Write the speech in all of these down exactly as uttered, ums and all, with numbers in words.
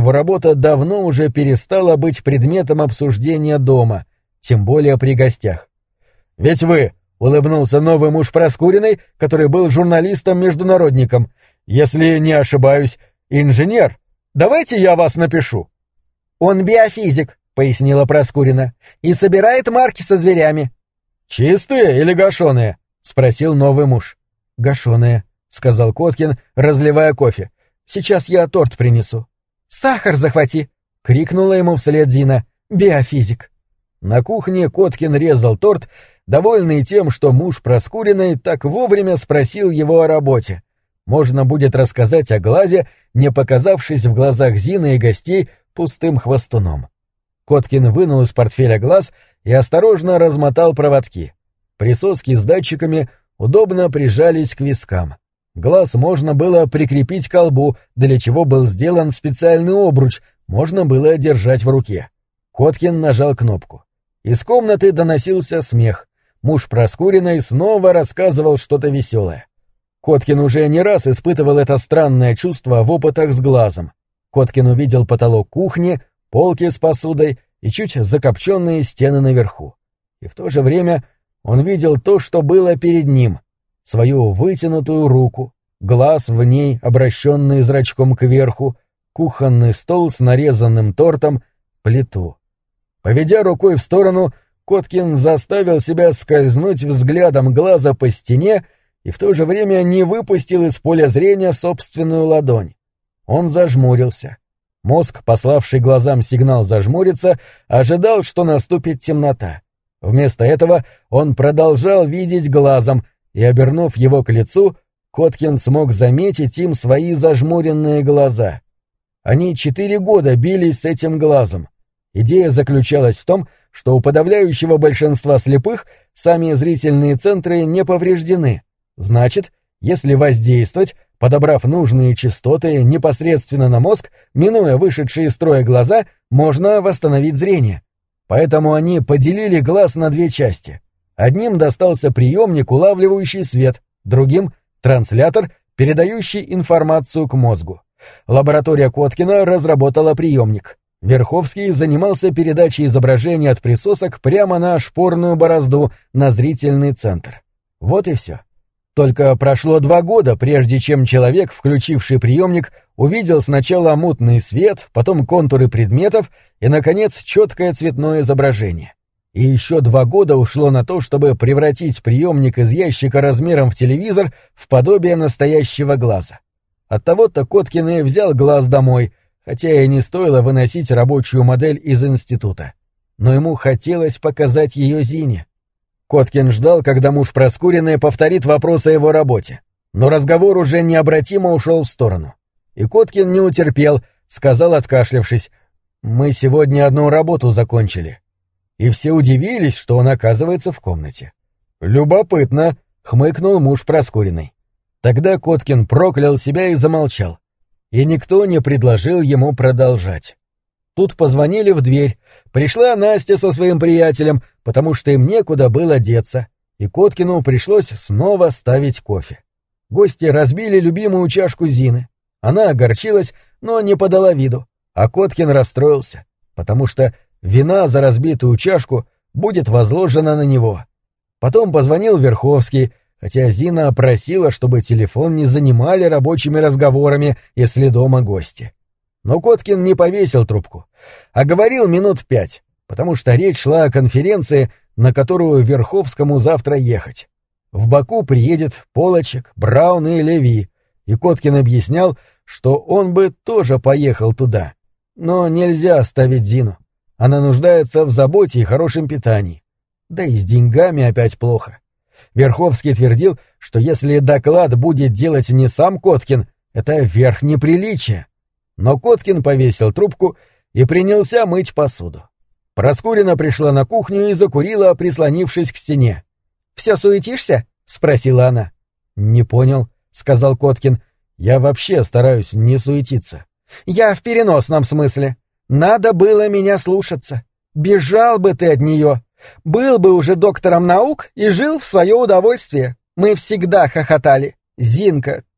его работа давно уже перестала быть предметом обсуждения дома, тем более при гостях. «Ведь вы», — улыбнулся новый муж Проскуриной, который был журналистом-международником, «если не ошибаюсь, инженер. Давайте я вас напишу». «Он биофизик», — пояснила Проскурина, — «и собирает марки со зверями». «Чистые или гашеные?» — спросил новый муж. «Гашеные», — сказал Коткин, разливая кофе. «Сейчас я торт принесу». «Сахар захвати!» — крикнула ему вслед Зина. «Биофизик». На кухне Коткин резал торт, довольный тем, что муж Проскуриной так вовремя спросил его о работе. Можно будет рассказать о глазе, не показавшись в глазах Зины и гостей пустым хвостуном. Коткин вынул из портфеля глаз и осторожно размотал проводки. Присоски с датчиками удобно прижались к вискам. Глаз можно было прикрепить к колбу, для чего был сделан специальный обруч, можно было держать в руке. Коткин нажал кнопку. Из комнаты доносился смех. Муж Проскуриной снова рассказывал что-то веселое. Коткин уже не раз испытывал это странное чувство в опытах с глазом. Коткин увидел потолок кухни, полки с посудой и чуть закопченные стены наверху. И в то же время он видел то, что было перед ним — свою вытянутую руку, глаз в ней, обращенный зрачком кверху, кухонный стол с нарезанным тортом, плиту. Поведя рукой в сторону, Коткин заставил себя скользнуть взглядом глаза по стене и в то же время не выпустил из поля зрения собственную ладонь. Он зажмурился. Мозг, пославший глазам сигнал зажмуриться, ожидал, что наступит темнота. Вместо этого он продолжал видеть глазом, и, обернув его к лицу, Коткин смог заметить им свои зажмуренные глаза. Они четыре года бились с этим глазом. Идея заключалась в том, что у подавляющего большинства слепых сами зрительные центры не повреждены. Значит, если воздействовать, подобрав нужные частоты непосредственно на мозг, минуя вышедшие из строя глаза, можно восстановить зрение. Поэтому они поделили глаз на две части. Одним достался приемник, улавливающий свет, другим — транслятор, передающий информацию к мозгу. Лаборатория Коткина разработала приемник. Верховский занимался передачей изображения от присосок прямо на шпорную борозду, на зрительный центр. Вот и все. Только прошло два года, прежде чем человек, включивший приемник, увидел сначала мутный свет, потом контуры предметов и, наконец, четкое цветное изображение. И еще два года ушло на то, чтобы превратить приемник из ящика размером в телевизор в подобие настоящего глаза. Оттого-то Коткин и взял глаз домой, хотя и не стоило выносить рабочую модель из института. Но ему хотелось показать ее Зине. Коткин ждал, когда муж Проскуриной повторит вопрос о его работе. Но разговор уже необратимо ушел в сторону. И Коткин не утерпел, сказал, откашлявшись: «Мы сегодня одну работу закончили». И все удивились, что он оказывается в комнате. «Любопытно», — хмыкнул муж Проскуриной. Тогда Коткин проклял себя и замолчал. И никто не предложил ему продолжать. Тут позвонили в дверь. Пришла Настя со своим приятелем, потому что им некуда было деться, и Коткину пришлось снова ставить кофе. Гости разбили любимую чашку Зины. Она огорчилась, но не подала виду, а Коткин расстроился, потому что вина за разбитую чашку будет возложена на него. Потом позвонил Верховский, хотя Зина просила, чтобы телефон не занимали рабочими разговорами, если дома гости. Но Коткин не повесил трубку, а говорил минут пять, потому что речь шла о конференции, на которую Верховскому завтра ехать. В Баку приедет Полочек, Браун и Леви, и Коткин объяснял, что он бы тоже поехал туда. Но нельзя оставить Зину. Она нуждается в заботе и хорошем питании. Да и с деньгами опять плохо. Верховский твердил, что если доклад будет делать не сам Коткин, это верх неприличия. Но Коткин повесил трубку и принялся мыть посуду. Проскурина пришла на кухню и закурила, прислонившись к стене. «Все суетишься?» — спросила она. «Не понял», — сказал Коткин. «Я вообще стараюсь не суетиться». «Я в переносном смысле. Надо было меня слушаться. Бежал бы ты от нее. Был бы уже доктором наук и жил в свое удовольствие. Мы всегда хохотали. Зинка,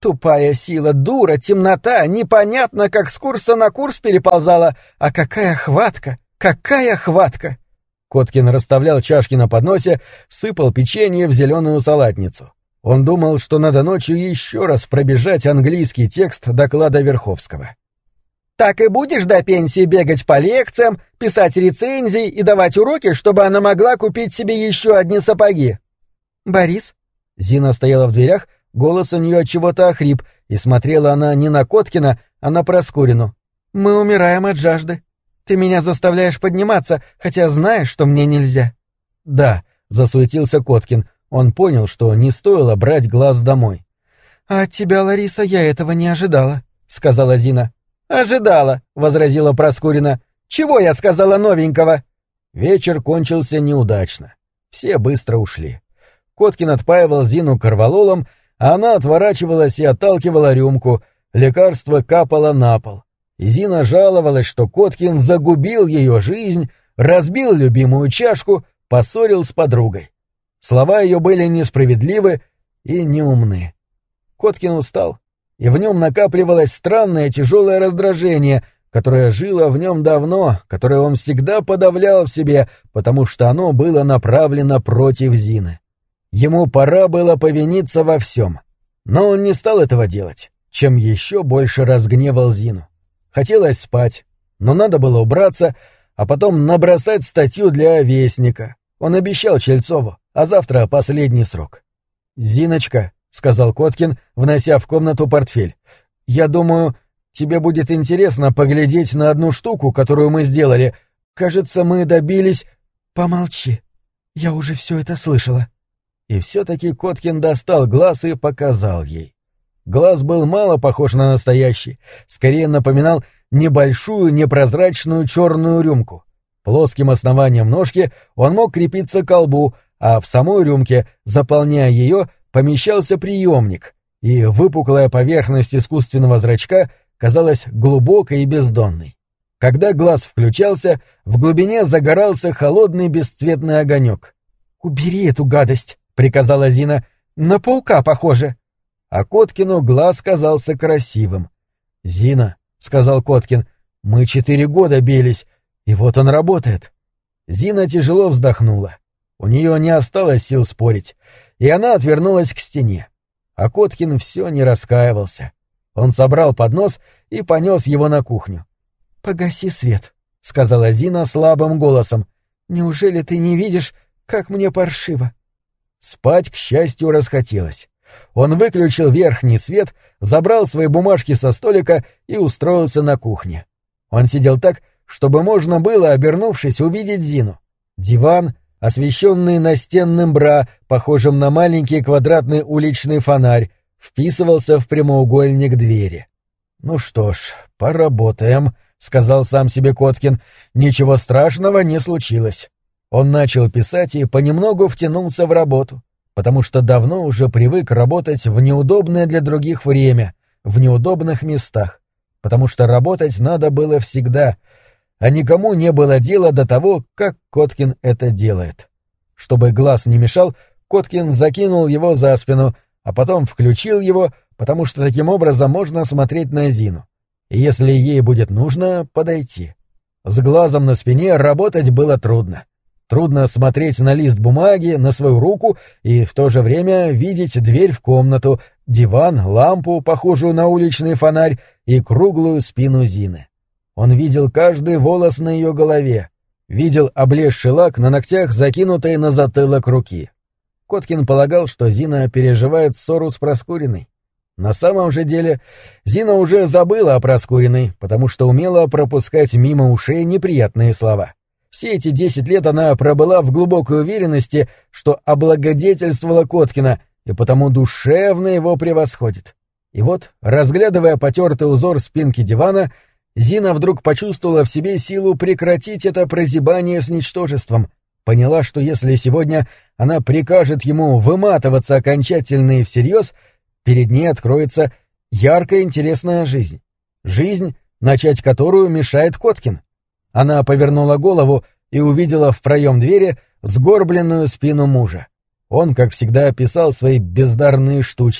Тупая сила, дура, темнота, непонятно, как с курса на курс переползала. А какая хватка, какая хватка!» Коткин расставлял чашки на подносе, сыпал печенье в зеленую салатницу. Он думал, что надо ночью еще раз пробежать английский текст доклада Верховского. «Так и будешь до пенсии бегать по лекциям, писать рецензии и давать уроки, чтобы она могла купить себе еще одни сапоги?» «Борис?» Зина стояла в дверях, голос у нее от чего-то охрип, и смотрела она не на Коткина, а на Проскурину. «Мы умираем от жажды. Ты меня заставляешь подниматься, хотя знаешь, что мне нельзя». «Да», — засуетился Коткин. Он понял, что не стоило брать Глаз домой. «А от тебя, Лариса, я этого не ожидала», — сказала Зина. «Ожидала», — возразила Проскурина. «Чего я сказала новенького?» Вечер кончился неудачно. Все быстро ушли. Коткин отпаивал Зину корвалолом, а она отворачивалась и отталкивала рюмку, лекарство капало на пол. И Зина жаловалась, что Коткин загубил ее жизнь, разбил любимую чашку, поссорил с подругой. Слова ее были несправедливы и неумны. Коткин устал, и в нем накапливалось странное тяжелое раздражение, которое жило в нем давно, которое он всегда подавлял в себе, потому что оно было направлено против Зины. Ему пора было повиниться во всем, но он не стал этого делать, чем еще больше разгневал Зину. Хотелось спать, но надо было убраться, а потом набросать статью для Вестника. Он обещал Чельцову, а завтра последний срок. «Зиночка», — сказал Коткин, внося в комнату портфель, — «я думаю, тебе будет интересно поглядеть на одну штуку, которую мы сделали. Кажется, мы добились...» «Помолчи, я уже все это слышала». И все-таки Коткин достал Глаз и показал ей. Глаз был мало похож на настоящий, скорее напоминал небольшую непрозрачную черную рюмку. Плоским основанием ножки он мог крепиться к колбу, а в самой рюмке, заполняя ее, помещался приемник, и выпуклая поверхность искусственного зрачка казалась глубокой и бездонной. Когда Глаз включался, в глубине загорался холодный бесцветный огонек. «Убери эту гадость», — приказала Зина, — «на паука похоже». А Коткину Глаз казался красивым. «Зина», — сказал Коткин, — «мы четыре года бились, и вот он работает». Зина тяжело вздохнула. У нее не осталось сил спорить, и она отвернулась к стене. А Коткин все не раскаивался. Он собрал поднос и понес его на кухню. «Погаси свет», — сказала Зина слабым голосом. «Неужели ты не видишь, как мне паршиво?» Спать, к счастью, расхотелось. Он выключил верхний свет, забрал свои бумажки со столика и устроился на кухне. Он сидел так, чтобы можно было, обернувшись, увидеть Зину. Диван, освещенный настенным бра, похожим на маленький квадратный уличный фонарь, вписывался в прямоугольник двери. «Ну что ж, поработаем», — сказал сам себе Коткин. «Ничего страшного не случилось». Он начал писать и понемногу втянулся в работу, потому что давно уже привык работать в неудобное для других время, в неудобных местах, потому что работать надо было всегда, а никому не было дела до того, как Коткин это делает. Чтобы Глаз не мешал, Коткин закинул его за спину, а потом включил его, потому что таким образом можно смотреть на Зину. И если ей будет нужно, подойти. С Глазом на спине работать было трудно. Трудно смотреть на лист бумаги, на свою руку и в то же время видеть дверь в комнату, диван, лампу, похожую на уличный фонарь, и круглую спину Зины. Он видел каждый волос на ее голове, видел облезший лак на ногтях, закинутые на затылок руки. Коткин полагал, что Зина переживает ссору с Проскуриной. На самом же деле Зина уже забыла о Проскуриной, потому что умела пропускать мимо ушей неприятные слова. Все эти десять лет она пробыла в глубокой уверенности, что облагодетельствовала Коткина, и потому душевно его превосходит. И вот, разглядывая потертый узор спинки дивана, Зина вдруг почувствовала в себе силу прекратить это прозябание с ничтожеством, поняла, что если сегодня она прикажет ему выматываться окончательно и всерьез, перед ней откроется яркая интересная жизнь. Жизнь, начать которую мешает Коткин. Она повернула голову и увидела в проем двери сгорбленную спину мужа. Он, как всегда, писал свои бездарные штучки,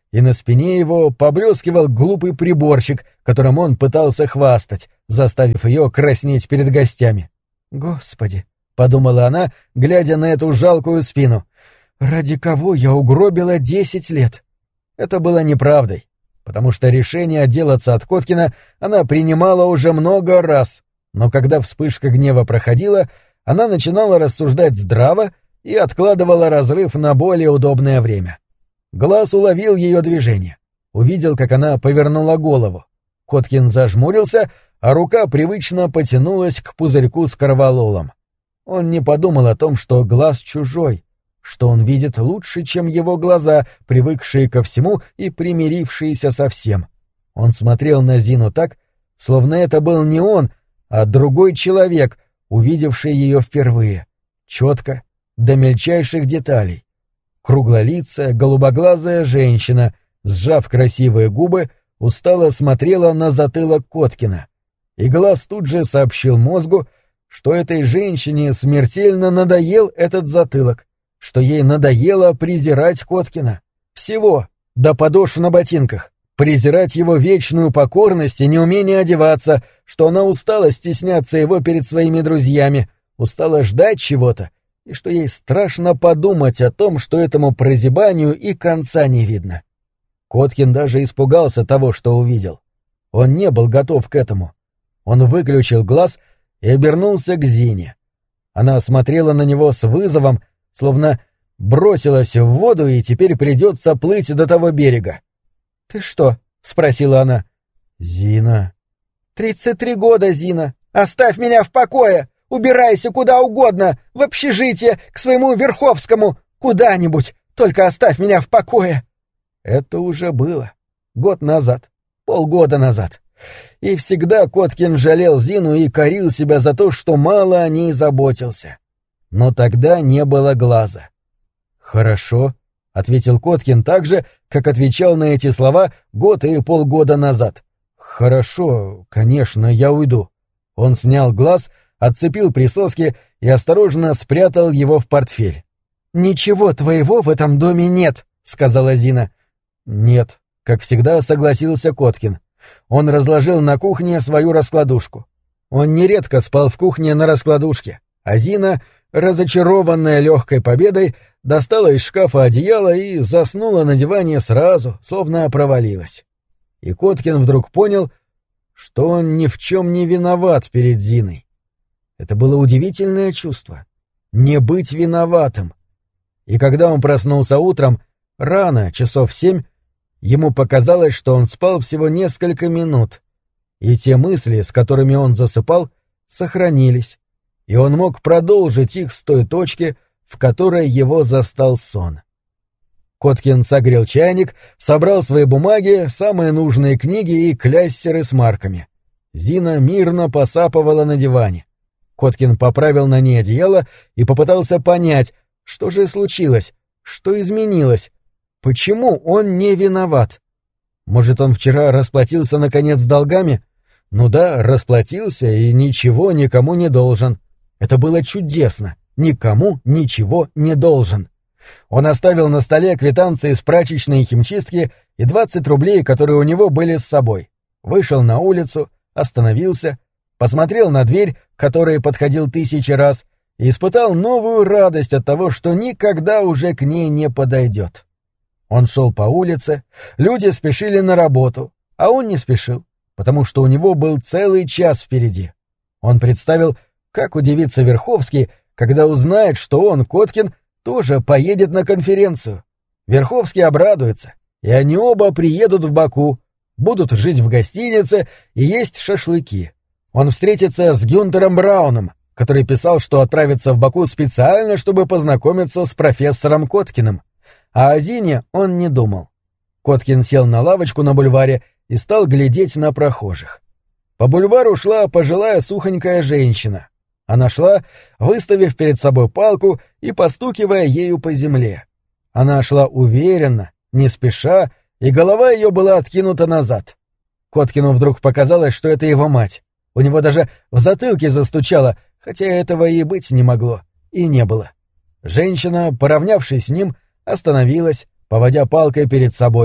и на спине его поблескивал глупый приборчик, которым он пытался хвастать, заставив ее краснеть перед гостями. «Господи!» — подумала она, глядя на эту жалкую спину. «Ради кого я угробила десять лет?» Это было неправдой, потому что решение отделаться от Коткина она принимала уже много раз, но когда вспышка гнева проходила, она начинала рассуждать здраво и откладывала разрыв на более удобное время. Глаз уловил ее движение, увидел, как она повернула голову. Коткин зажмурился, а рука привычно потянулась к пузырьку с корвалолом. Он не подумал о том, что глаз чужой, что он видит лучше, чем его глаза, привыкшие ко всему и примирившиеся со всем. Он смотрел на Зину так, словно это был не он, а другой человек, увидевший ее впервые, четко, до мельчайших деталей. Круглолицая, голубоглазая женщина, сжав красивые губы, устало смотрела на затылок Коткина. И глаз тут же сообщил мозгу, что этой женщине смертельно надоел этот затылок, что ей надоело презирать Коткина. Всего, до подошв на ботинках, презирать его вечную покорность и неумение одеваться, что она устала стесняться его перед своими друзьями, устала ждать чего-то, и что ей страшно подумать о том, что этому прозябанию и конца не видно. Коткин даже испугался того, что увидел. Он не был готов к этому. Он выключил глаз и обернулся к Зине. Она смотрела на него с вызовом, словно бросилась в воду и теперь придется плыть до того берега. — Ты что? — спросила она. — Зина. — Тридцать три года, Зина. Оставь меня в покое! Убирайся куда угодно, в общежитие, к своему Верховскому, куда-нибудь, только оставь меня в покое. Это уже было. Год назад, полгода назад. И всегда Коткин жалел Зину и корил себя за то, что мало о ней заботился. Но тогда не было глаза. «Хорошо», — ответил Коткин так же, как отвечал на эти слова год и полгода назад. «Хорошо, конечно, я уйду». Он снял глаз, отцепил присоски и осторожно спрятал его в портфель. «Ничего твоего в этом доме нет», — сказала Зина. «Нет», — как всегда согласился Коткин. Он разложил на кухне свою раскладушку. Он нередко спал в кухне на раскладушке, а Зина, разочарованная легкой победой, достала из шкафа одеяло и заснула на диване сразу, словно провалилась. И Коткин вдруг понял, что он ни в чем не виноват перед Зиной. Это было удивительное чувство — не быть виноватым. И когда он проснулся утром, рано, часов семь, ему показалось, что он спал всего несколько минут, и те мысли, с которыми он засыпал, сохранились, и он мог продолжить их с той точки, в которой его застал сон. Коткин согрел чайник, собрал свои бумаги, самые нужные книги и кляссеры с марками. Зина мирно посапывала на диване. Коткин поправил на ней одеяло и попытался понять, что же случилось, что изменилось, почему он не виноват. Может, он вчера расплатился наконец с долгами? Ну да, расплатился и ничего никому не должен. Это было чудесно, никому ничего не должен. Он оставил на столе квитанции с прачечной и химчистки и двадцать рублей, которые у него были с собой. Вышел на улицу, остановился, посмотрел на дверь, к которой подходил тысячи раз, и испытал новую радость от того, что никогда уже к ней не подойдет. Он шел по улице, люди спешили на работу, а он не спешил, потому что у него был целый час впереди. Он представил, как удивится Верховский, когда узнает, что он, Коткин, тоже поедет на конференцию. Верховский обрадуется, и они оба приедут в Баку, будут жить в гостинице и есть шашлыки. Он встретится с Гюнтером Брауном, который писал, что отправится в Баку специально, чтобы познакомиться с профессором Коткиным. А о Зине он не думал. Коткин сел на лавочку на бульваре и стал глядеть на прохожих. По бульвару шла пожилая сухонькая женщина. Она шла, выставив перед собой палку и постукивая ею по земле. Она шла уверенно, не спеша, и голова ее была откинута назад. Коткину вдруг показалось, что это его мать. У него даже в затылке застучало, хотя этого и быть не могло, и не было. Женщина, поравнявшись с ним, остановилась, поводя палкой перед собой,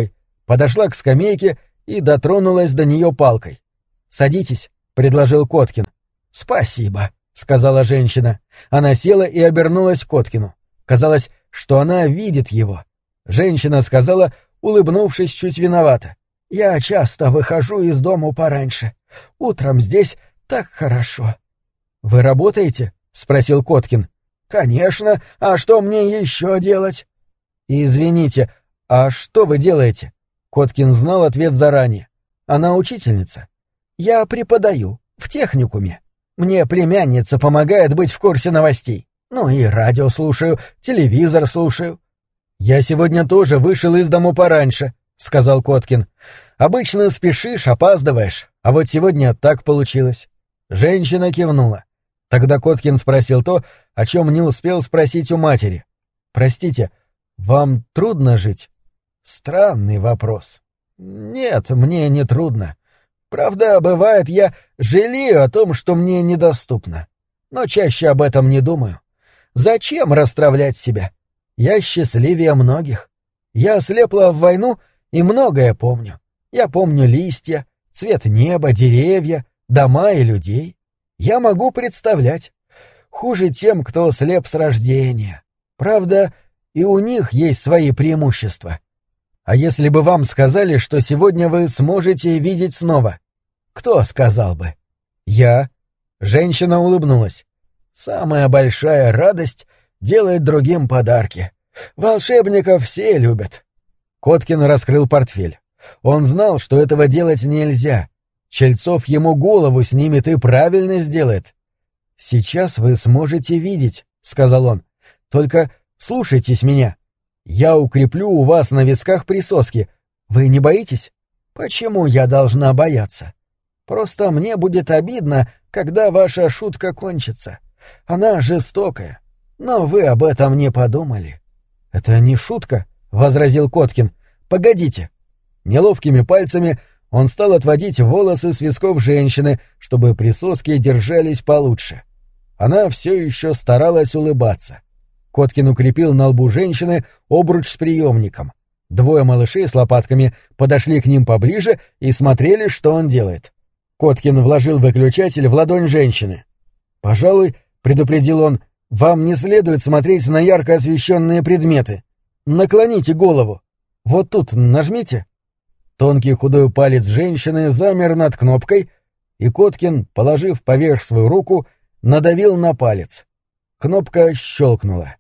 подошла к скамейке и дотронулась до нее палкой. «Садитесь», — предложил Коткин. «Спасибо», — сказала женщина. Она села и обернулась к Коткину. Казалось, что она видит его. Женщина сказала, улыбнувшись чуть виновато: «Я часто выхожу из дому пораньше. Утром здесь так хорошо». «Вы работаете?» — спросил Коткин. «Конечно. А что мне еще делать?» «Извините, а что вы делаете?» Коткин знал ответ заранее. «Она учительница». «Я преподаю. В техникуме. Мне племянница помогает быть в курсе новостей. Ну и радио слушаю, телевизор слушаю». «Я сегодня тоже вышел из дому пораньше», — сказал Коткин. «Обычно спешишь, опаздываешь, а вот сегодня так получилось». Женщина кивнула. Тогда Коткин спросил то, о чем не успел спросить у матери. «Простите, вам трудно жить?» «Странный вопрос. Нет, мне не трудно. Правда, бывает, я жалею о том, что мне недоступно. Но чаще об этом не думаю. Зачем расстраивать себя? Я счастливее многих. Я ослепла в войну и многое помню. Я помню листья, цвет неба, деревья, дома и людей. Я могу представлять. Хуже тем, кто слеп с рождения. Правда, и у них есть свои преимущества. А если бы вам сказали, что сегодня вы сможете видеть снова? Кто сказал бы? Я. Женщина улыбнулась. Самая большая радость — делать другим подарки. Волшебников все любят. Коткин раскрыл портфель. Он знал, что этого делать нельзя. Чельцов ему голову снимет и правильно сделает. «Сейчас вы сможете видеть», — сказал он. «Только слушайтесь меня. Я укреплю у вас на висках присоски. Вы не боитесь?» «Почему я должна бояться? Просто мне будет обидно, когда ваша шутка кончится. Она жестокая. Но вы об этом не подумали». «Это не шутка», — возразил Коткин. «Погодите». Неловкими пальцами он стал отводить волосы с висков женщины, чтобы присоски держались получше. Она все еще старалась улыбаться. Коткин укрепил на лбу женщины обруч с приемником. Двое малышей с лопатками подошли к ним поближе и смотрели, что он делает. Коткин вложил выключатель в ладонь женщины. «Пожалуй, — предупредил он, — вам не следует смотреть на ярко освещенные предметы. Наклоните голову. Вот тут нажмите». Тонкий худой палец женщины замер над кнопкой, и Коткин, положив поверх свою руку, надавил на палец. Кнопка щелкнула.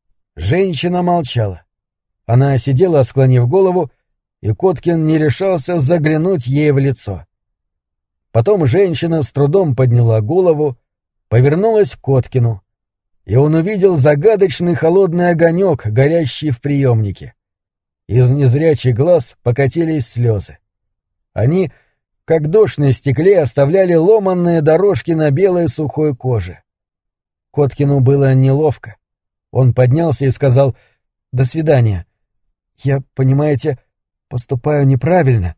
Женщина молчала. Она сидела, склонив голову, и Коткин не решался заглянуть ей в лицо. Потом женщина с трудом подняла голову, повернулась к Коткину, и он увидел загадочный холодный огонек, горящий в приемнике. Из незрячих глаз покатились слезы. Они, как дождь на стекле, оставляли ломанные дорожки на белой сухой коже. Коткину было неловко. Он поднялся и сказал: «До свидания. Я, понимаете, поступаю неправильно.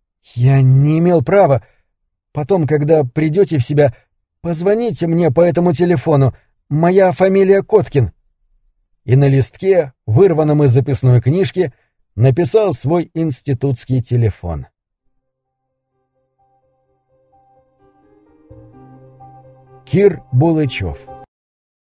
Я не имел права. Потом, когда придете в себя, позвоните мне по этому телефону. Моя фамилия Коткин». И на листке, вырванном из записной книжки, написал свой институтский телефон. Кир Булычев.